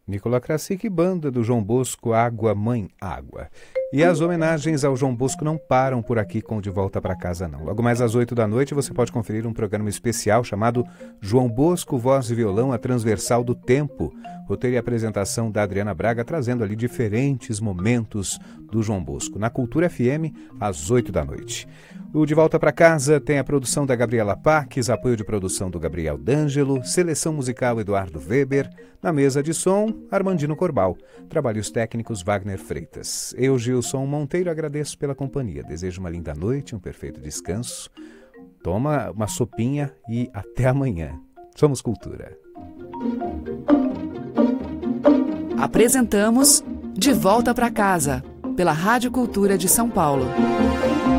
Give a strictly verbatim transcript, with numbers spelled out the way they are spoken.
Nicola Krasik e banda do João Bosco, Água Mãe Água. E as homenagens ao João Bosco não param por aqui com De Volta para Casa, não. Logo mais às oito da noite você pode conferir um programa especial chamado João Bosco, Voz e Violão, a Transversal do Tempo. Roteiro e apresentação da Adriana Braga, trazendo ali diferentes momentos do João Bosco. Na Cultura F M, às oito da noite. O De Volta para Casa tem a produção da Gabriela Paques, apoio de produção do Gabriel D'Angelo, seleção musical Eduardo Weber, na mesa de som, Armandino Corbal, trabalhos técnicos Wagner Freitas. Eu, Gilson Monteiro, agradeço pela companhia, desejo uma linda noite, um perfeito descanso, toma uma sopinha e até amanhã. Somos Cultura. Apresentamos De Volta para Casa, pela Rádio Cultura de São Paulo.